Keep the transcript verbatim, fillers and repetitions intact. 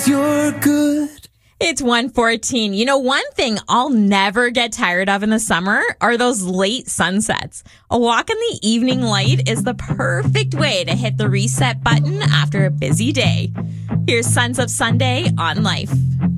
'cause you're good. It's one fourteen. You know, one thing I'll never get tired of in the summer are those late sunsets. A walk in the evening light is the perfect way to hit the reset button after a busy day. Here's Sons of Sunday on Life.